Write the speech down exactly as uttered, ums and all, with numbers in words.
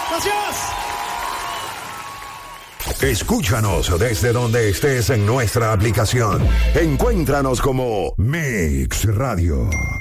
Gracias. Escúchanos desde donde estés en nuestra aplicación. Encuéntranos como Mix Radio.